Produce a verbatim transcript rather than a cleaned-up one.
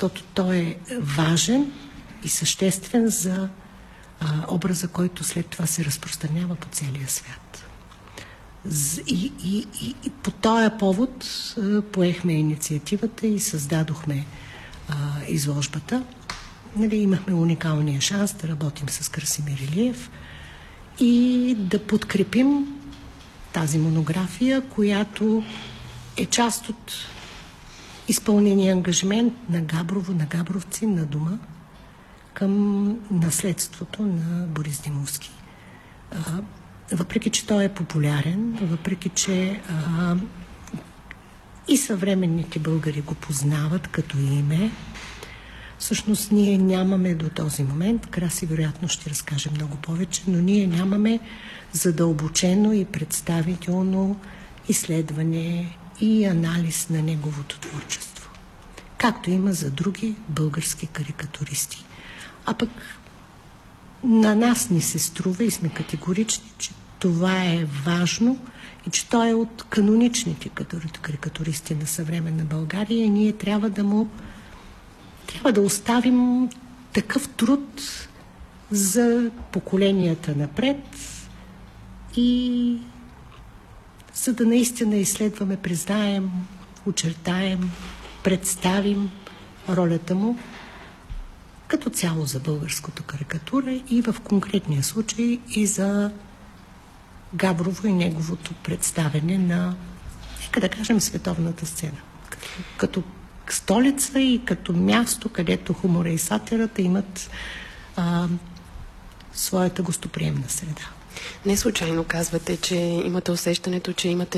защото той е важен и съществен за а, образа, който след това се разпространява по целия свят. И, и, и, и по този повод а, поехме инициативата и създадохме а, изложбата. Нали, имахме уникалния шанс да работим с Красимир Илиев и да подкрепим тази монография, която е част от изпълнения ангажимент на Габрово, на габровци, на дома към наследството на Борис Димовски. А, въпреки, че той е популярен, въпреки, че а, и съвременните българи го познават като име, всъщност ние нямаме до този момент, Краси вероятно ще разкаже много повече, но ние нямаме задълбочено и представително изследване и анализ на неговото творчество. Както има за други български карикатуристи. А пък на нас ни се струва и сме категорични, че това е важно и че той е от каноничните карикатуристи на съвременна България и ние трябва да му трябва да оставим такъв труд за поколенията напред и за да наистина изследваме, признаем, очертаем, представим ролята му като цяло за българското карикатура и в конкретния случай и за Габрово и неговото представяне на, нека да кажем, световната сцена. Като, като столица и като място, където хумора и сатирата имат а, своята гостоприемна среда. Не случайно казвате, че имате усещането, че имате